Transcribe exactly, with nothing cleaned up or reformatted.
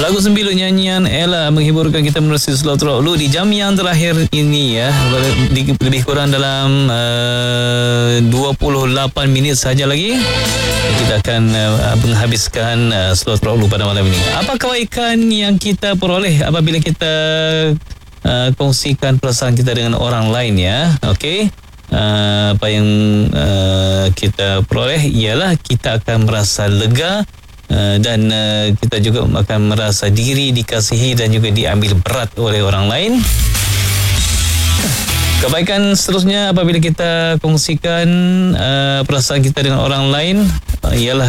Lagu Sembilu nyanyian Ella menghiburkan kita menerusi Slow-Ulu di jam yang terakhir ini ya. Lebih kurang dalam uh, dua puluh lapan minit saja lagi kita akan uh, menghabiskan uh, Slow-Ulu pada malam ini. Apa kebaikan yang kita peroleh apabila kita uh, kongsikan perasaan kita dengan orang lain ya. Okey. Uh, apa yang uh, kita peroleh ialah kita akan merasa lega. Uh, dan uh, kita juga akan merasa diri dikasihi dan juga diambil berat oleh orang lain. Kebaikan seterusnya apabila kita kongsikan uh, perasaan kita dengan orang lain uh, ialah